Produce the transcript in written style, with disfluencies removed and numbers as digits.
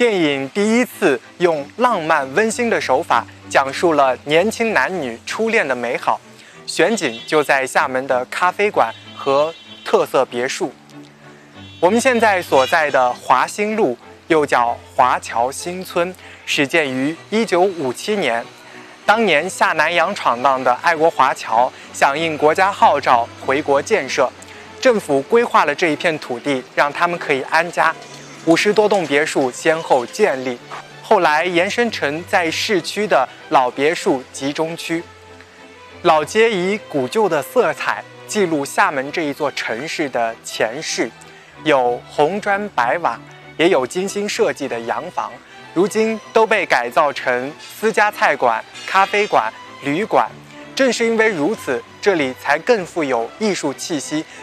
电影第一次用浪漫温馨的手法讲述了年轻男女初恋的美好，选景就在厦门的咖啡馆和特色别墅。我们现在所在的华新路，又叫华侨新村，始建于1957年。当年下南洋闯荡的爱国华侨响应国家号召回国建设，政府规划了这一片土地，让他们可以安家。50多栋别墅先后建立，后来延伸成在市区的老别墅集中区。老街以古旧的色彩记录厦门这一座城市的前世，有红砖白瓦，也有精心设计的洋房，如今都被改造成私家菜馆、咖啡馆、旅馆。正是因为如此，这里才更富有艺术气息，